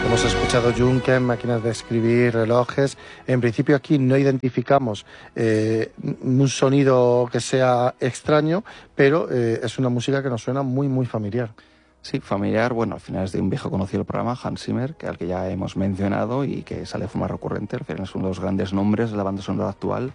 Hemos escuchado Junken, máquinas de escribir, relojes. En principio aquí no identificamos un sonido que sea extraño, pero es una música que nos suena muy, muy familiar. Sí, familiar, bueno, al final es de un viejo conocido del programa, Hans Zimmer, al que ya hemos mencionado y que sale de forma recurrente. Al final es uno de los grandes nombres de la banda sonora actual.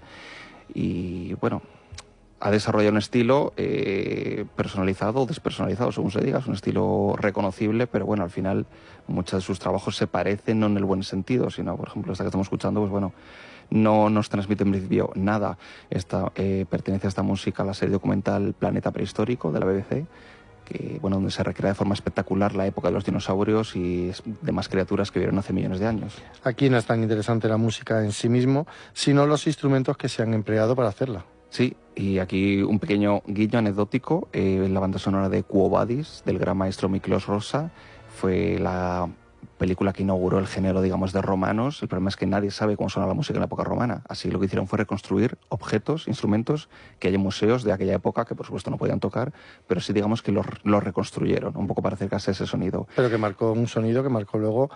Y bueno, ha desarrollado un estilo personalizado o despersonalizado, según se diga. Es un estilo reconocible, pero bueno, al final muchos de sus trabajos se parecen, no en el buen sentido, sino, por ejemplo, esta que estamos escuchando, pues bueno, no nos transmite en principio nada. Pertenece a esta música a la serie documental Planeta Prehistórico de la BBC, que, bueno, donde se recrea de forma espectacular la época de los dinosaurios y demás criaturas que vivieron hace millones de años. Aquí no es tan interesante la música en sí mismo, sino los instrumentos que se han empleado para hacerla. Sí, y aquí un pequeño guiño anecdótico. La banda sonora de Quo Vadis, del gran maestro Miklos Rosa, fue la película que inauguró el género, digamos, de romanos. El problema es que nadie sabe cómo sonaba la música en la época romana. Así lo que hicieron fue reconstruir objetos, instrumentos que hay en museos de aquella época, que por supuesto no podían tocar, pero sí, digamos, que los reconstruyeron, un poco para acercarse a ese sonido. Pero que marcó un sonido que marcó luego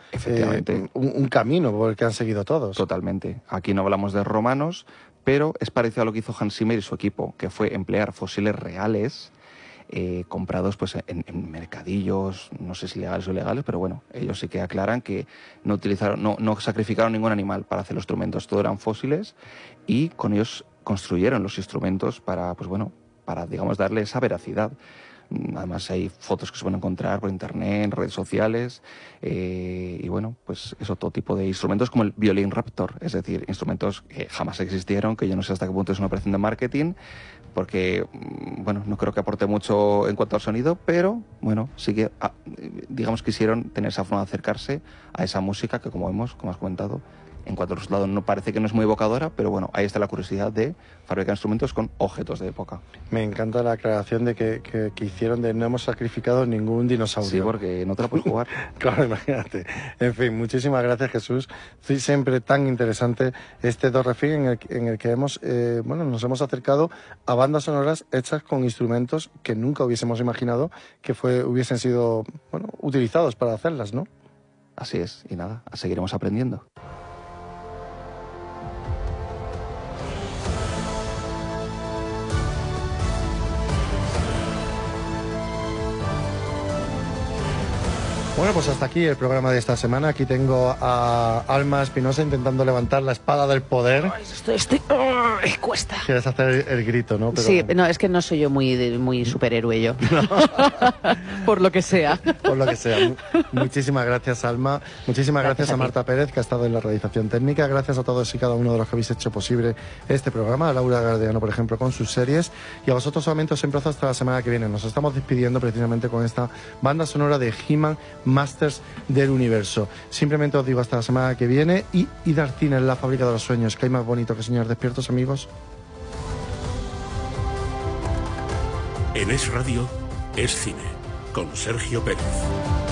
un camino por el que han seguido todos. Totalmente. Aquí no hablamos de romanos, pero es parecido a lo que hizo Hans Zimmer y su equipo, que fue emplear fósiles reales comprados pues en mercadillos, no sé si legales o ilegales, pero bueno, ellos sí que aclaran que no sacrificaron ningún animal para hacer los instrumentos, todo eran fósiles, y con ellos construyeron los instrumentos para, pues bueno, para, digamos, darle esa veracidad. Además hay fotos que se pueden encontrar por internet, en redes sociales, y bueno, pues eso, todo tipo de instrumentos como el violín Raptor, es decir, instrumentos que jamás existieron, que yo no sé hasta qué punto es una operación de marketing, porque, bueno, no creo que aporte mucho en cuanto al sonido, pero bueno, sí que, digamos, quisieron tener esa forma de acercarse a esa música que, como vemos, como has comentado, en cuanto a los lados no parece que no es muy evocadora, pero bueno, ahí está la curiosidad de fabricar instrumentos con objetos de época. Me encanta la aclaración de que hicieron de no hemos sacrificado ningún dinosaurio. Sí, porque no te la puedes jugar. Claro, imagínate. En fin, muchísimas gracias, Jesús. Sí, siempre tan interesante este Do Re Fi en el que nos hemos acercado a bandas sonoras hechas con instrumentos que nunca hubiésemos imaginado que hubiesen sido, bueno, utilizados para hacerlas, ¿no? Así es, y nada, seguiremos aprendiendo. Bueno, pues hasta aquí el programa de esta semana. Aquí tengo a Alma Espinosa intentando levantar la espada del poder. Cuesta. Quieres hacer el grito, ¿no? Pero... Sí, no, es que no soy yo muy superhéroe yo. No. Por lo que sea. Por lo que sea. Muchísimas gracias, Alma. Muchísimas gracias a Marta Pérez, que ha estado en la realización técnica. Gracias a todos y cada uno de los que habéis hecho posible este programa. A Laura Gardeano, por ejemplo, con sus series. Y a vosotros solamente os emplazo hasta la semana que viene. Nos estamos despidiendo precisamente con esta banda sonora de He-Man, Masters del Universo. Simplemente os digo hasta la semana que viene y dar cine en la fábrica de los sueños, que hay más bonito que soñar despiertos, amigos. En Es Radio, Es Cine, con Sergio Pérez.